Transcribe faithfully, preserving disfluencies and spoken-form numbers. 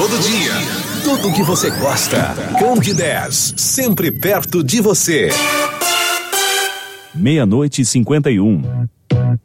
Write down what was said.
todo dia. Tudo o que você gosta. Candidez, sempre perto de você. Meia-noite e cinquenta e um.